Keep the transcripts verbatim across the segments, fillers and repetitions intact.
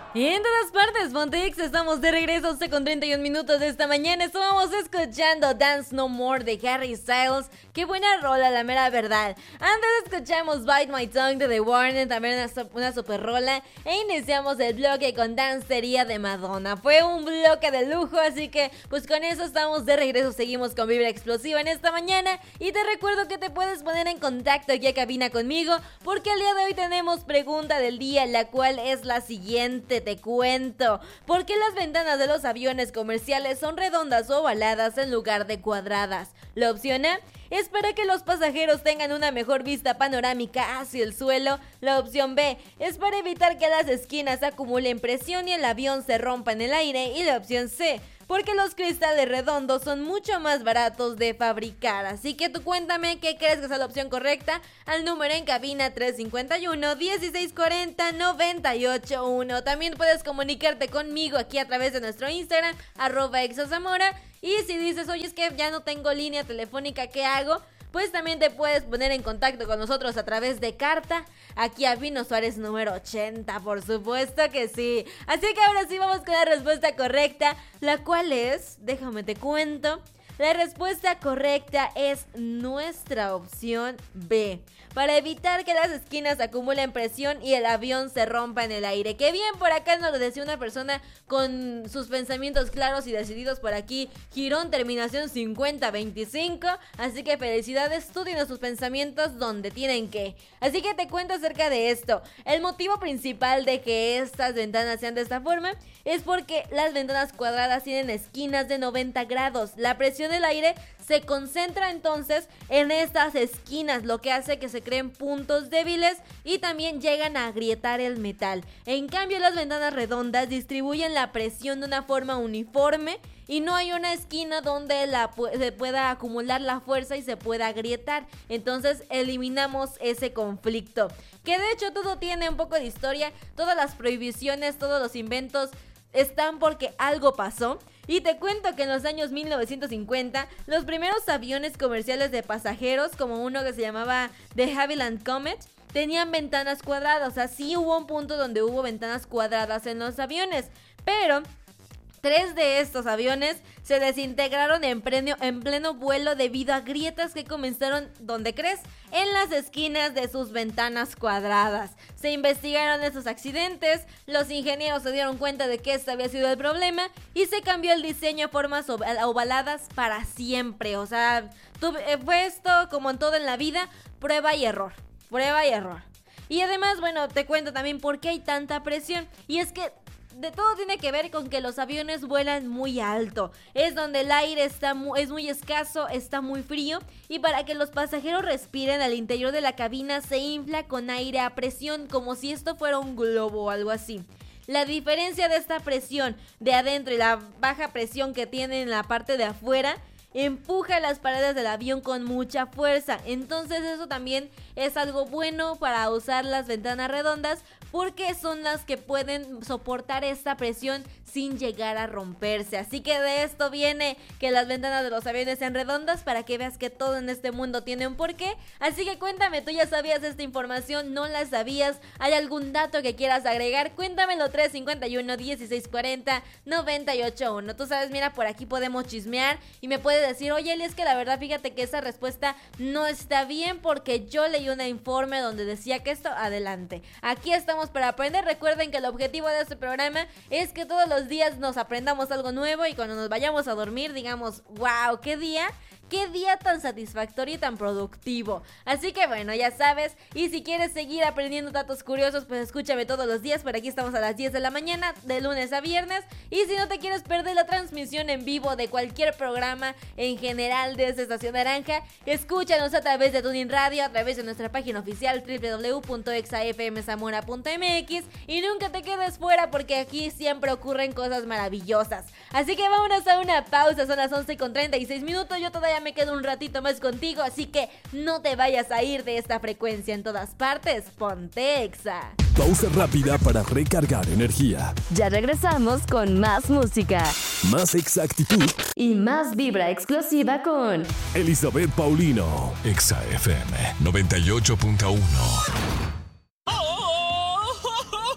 Y en todas partes, Pontex, estamos de regreso, once con treinta y un minutos de esta mañana. Estábamos escuchando Dance No More de Harry Styles. Qué buena rola, la mera verdad. Antes escuchamos Bite My Tongue de The Warning, también una, una super rola. E iniciamos el bloque con Dancería de Madonna. Fue un bloque de lujo, así que pues con eso estamos de regreso. Seguimos con Vibra Explosiva en esta mañana. Y te recuerdo que te puedes poner en contacto aquí a cabina conmigo, porque el día de hoy tenemos pregunta del día, la cual es la siguiente. Te cuento, ¿por qué las ventanas de los aviones comerciales son redondas o ovaladas en lugar de cuadradas? La opción A es para que los pasajeros tengan una mejor vista panorámica hacia el suelo. La opción B es para evitar que las esquinas acumulen presión y el avión se rompa en el aire. Y la opción C, porque los cristales redondos son mucho más baratos de fabricar. Así que tú cuéntame qué crees que es la opción correcta al número en cabina tres cinco uno, dieciséis cuarenta, noventa y ocho uno. También puedes comunicarte conmigo aquí a través de nuestro Instagram, arroba exozamora. Y si dices, oye, es que ya no tengo línea telefónica, ¿qué hago? Pues también te puedes poner en contacto con nosotros a través de carta, aquí a Pino Suárez número ochenta, por supuesto que sí. Así que ahora sí vamos con la respuesta correcta, la cual es, déjame te cuento, la respuesta correcta es nuestra opción B, para evitar que las esquinas acumulen presión y el avión se rompa en el aire. Qué bien, por acá nos lo decía una persona con sus pensamientos claros y decididos por aquí, Girón, terminación cincuenta veinticinco, así que felicidades, tú tienes tus pensamientos donde tienen que. Así que te cuento acerca de esto. El motivo principal de que estas ventanas sean de esta forma es porque las ventanas cuadradas tienen esquinas de noventa grados. La presión del aire se concentra entonces en estas esquinas, lo que hace que se creen puntos débiles y también llegan a agrietar el metal. En cambio, las ventanas redondas distribuyen la presión de una forma uniforme y no hay una esquina donde la pu- se pueda acumular la fuerza y se pueda agrietar. Entonces eliminamos ese conflicto. Que de hecho todo tiene un poco de historia, todas las prohibiciones, todos los inventos están porque algo pasó. Y te cuento que en los años mil novecientos cincuenta, los primeros aviones comerciales de pasajeros, como uno que se llamaba The Havilland Comet, tenían ventanas cuadradas. O sea, sí hubo un punto donde hubo ventanas cuadradas en los aviones, pero tres de estos aviones se desintegraron en pleno, en pleno vuelo debido a grietas que comenzaron, ¿dónde crees? En las esquinas de sus ventanas cuadradas. Se investigaron estos accidentes, los ingenieros se dieron cuenta de que este había sido el problema y se cambió el diseño a formas ovaladas para siempre. O sea, tuve, fue esto como en todo en la vida, prueba y error, prueba y error. Y además, bueno, te cuento también por qué hay tanta presión. Y es que de todo tiene que ver con que los aviones vuelan muy alto. Es donde el aire está muy, es muy escaso, está muy frío. Y para que los pasajeros respiren, al interior de la cabina se infla con aire a presión, como si esto fuera un globo o algo así. La diferencia de esta presión de adentro y la baja presión que tiene en la parte de afuera empuja las paredes del avión con mucha fuerza. Entonces eso también es algo bueno para usar las ventanas redondas, porque son las que pueden soportar esta presión sin llegar a romperse. Así que de esto viene que las ventanas de los aviones sean redondas, para que veas que todo en este mundo tiene un porqué. Así que cuéntame, ¿tú ya sabías esta información? ¿No la sabías? ¿Hay algún dato que quieras agregar? Cuéntamelo, tres cinco uno, dieciséis cuarenta, noventa y ocho uno. Tú sabes, mira, por aquí podemos chismear y me puedes decir, oye, Eli, es que la verdad fíjate que esa respuesta no está bien porque yo leí un informe donde decía que esto. Adelante, aquí estamos para aprender. Recuerden que el objetivo de este programa es que todos los días nos aprendamos algo nuevo y cuando nos vayamos a dormir digamos, wow, qué día, qué día tan satisfactorio y tan productivo. Así que bueno, ya sabes, y si quieres seguir aprendiendo datos curiosos, pues escúchame todos los días. Por aquí estamos a las diez de la mañana, de lunes a viernes. Y si no te quieres perder la transmisión en vivo de cualquier programa en general de esta Estación Naranja, escúchanos a través de Tuning Radio, a través de nuestra página oficial doble u doble u doble u punto exa efe eme zamora punto eme equis. Y nunca te quedes fuera porque aquí siempre ocurren cosas maravillosas. Así que vámonos a una pausa, son las once con treinta y seis minutos. Yo todavía me quedo un ratito más contigo, así que no te vayas a ir de esta frecuencia. En todas partes, ponte Exa. Pausa rápida para recargar energía. Ya regresamos con más música, más exactitud y más vibra explosiva con Elizabeth Paulino. Exa F M noventa y ocho punto uno.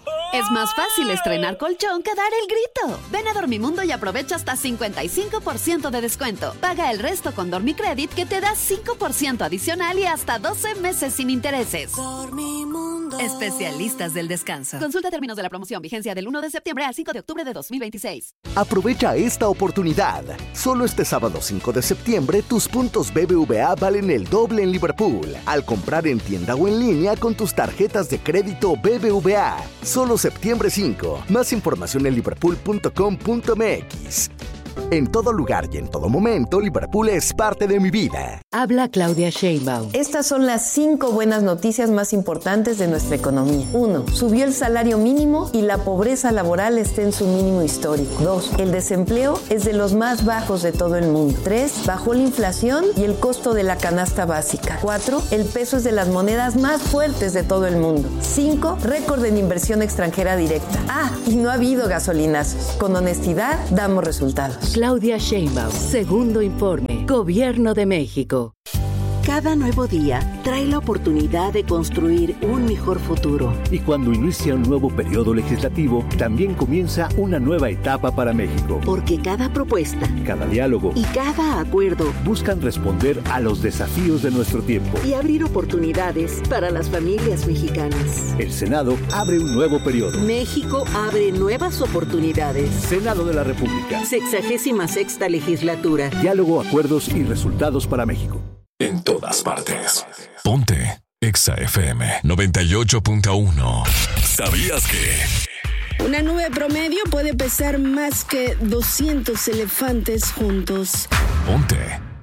Es más fácil estrenar colchón que dar el grito. Ven a Dormimundo y aprovecha hasta cincuenta y cinco por ciento de descuento. Paga el resto con Dormicredit, que te da cinco por ciento adicional y hasta doce meses sin intereses. Dormimundo. Especialistas del descanso. Consulta términos de la promoción. Vigencia del uno de septiembre al cinco de octubre de dos mil veintiséis. Aprovecha esta oportunidad. Solo este sábado cinco de septiembre tus puntos B B V A valen el doble en Liverpool al comprar en tienda o en línea con tus tarjetas de crédito B B V A. Solo septiembre cinco. Más información en liverpool punto com punto m x. En todo lugar y en todo momento, Liverpool es parte de mi vida. Habla Claudia Sheinbaum. Estas son las cinco buenas noticias más importantes de nuestra economía. Uno, subió el salario mínimo y la pobreza laboral está en su mínimo histórico. Dos, el desempleo es de los más bajos de todo el mundo. Tres, bajó la inflación y el costo de la canasta básica. Cuatro, el peso es de las monedas más fuertes de todo el mundo. Cinco, récord en inversión extranjera directa. Ah, y no ha habido gasolinazos. Con honestidad, damos resultados. Claudia Sheinbaum, segundo informe, Gobierno de México. Cada nuevo día trae la oportunidad de construir un mejor futuro. Y cuando inicia un nuevo periodo legislativo, también comienza una nueva etapa para México. Porque cada propuesta, cada diálogo y cada acuerdo buscan responder a los desafíos de nuestro tiempo y abrir oportunidades para las familias mexicanas. El Senado abre un nuevo periodo. México abre nuevas oportunidades. Senado de la República. Sexagésima sexta legislatura. Diálogo, acuerdos y resultados para México. En todas partes. Ponte Exa F M noventa y ocho punto uno. ¿Sabías que? Una nube promedio puede pesar más que doscientos elefantes juntos. Ponte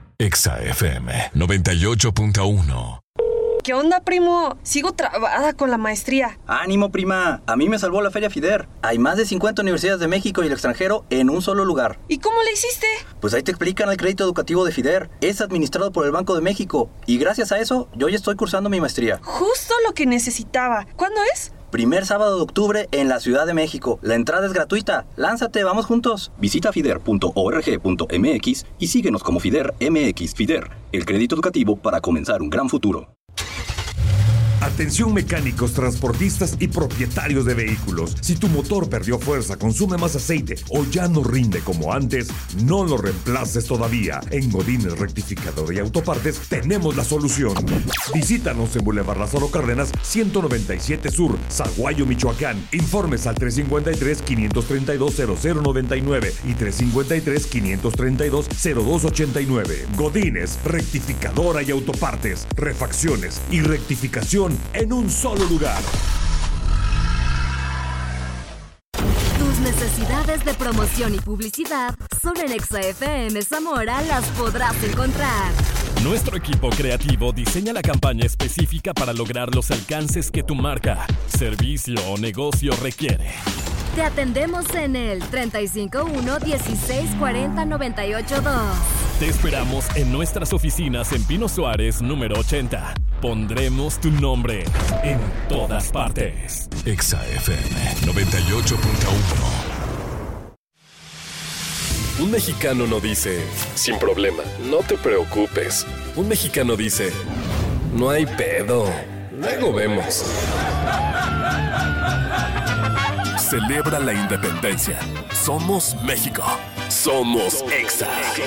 Exa F M noventa y ocho punto uno. ¿Qué onda, primo? Sigo trabada con la maestría. ¡Ánimo, prima! A mí me salvó la Feria FIDER. Hay más de cincuenta universidades de México y el extranjero en un solo lugar. ¿Y cómo le hiciste? Pues ahí te explican el crédito educativo de FIDER. Es administrado por el Banco de México. Y gracias a eso, yo ya estoy cursando mi maestría. Justo lo que necesitaba. ¿Cuándo es? Primer sábado de octubre en la Ciudad de México. La entrada es gratuita. Lánzate, vamos juntos. Visita fider punto org punto m x y síguenos como FIDER M X. FIDER, el crédito educativo para comenzar un gran futuro. Atención mecánicos, transportistas y propietarios de vehículos. Si tu motor perdió fuerza, consume más aceite o ya no rinde como antes, no lo reemplaces todavía. En Godínez Rectificador y Autopartes tenemos la solución. Visítanos en Boulevard Lázaro Cárdenas, ciento noventa y siete Sur, Zaguayo, Michoacán. Informes al tres cinco tres, quinientos treinta y dos, cero cero noventa y nueve y tres cinco tres, quinientos treinta y dos, cero dos ochenta y nueve. Godínez Rectificadora y Autopartes. Refacciones y rectificación en un solo lugar. Tus necesidades de promoción y publicidad solo en Exa F M Zamora las podrás encontrar. Nuestro equipo creativo diseña la campaña específica para lograr los alcances que tu marca, servicio o negocio requiere. Te atendemos en el treinta y cinco uno, dieciséis cuarenta, noventa y ocho dos. Te esperamos en nuestras oficinas en Pino Suárez, número ochenta. Pondremos tu nombre en todas partes. Exa F M noventa y ocho punto uno. Un mexicano no dice, sin problema, no te preocupes. Un mexicano dice, no hay pedo, luego vemos. Celebra la independencia. Somos México. Somos Exa.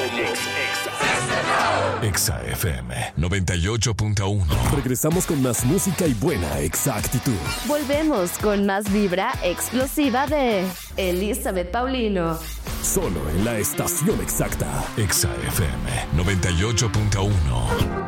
Exa F M noventa y ocho punto uno. Regresamos con más música y buena exactitud. Volvemos con más vibra explosiva de Elizabeth Paulino. Solo en la estación exacta. Exa F M noventa y ocho punto uno.